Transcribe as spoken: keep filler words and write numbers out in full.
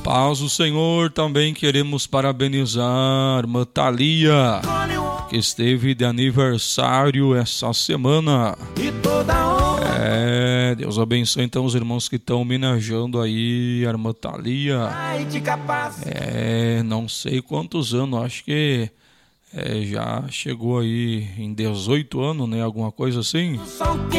Paz do Senhor, também queremos parabenizar a irmã Thalia, que esteve de aniversário essa semana. É, Deus abençoe então os irmãos que estão homenageando aí a irmã Thalia. É, não sei quantos anos, acho que é, já chegou aí em dezoito anos, né? Alguma coisa assim.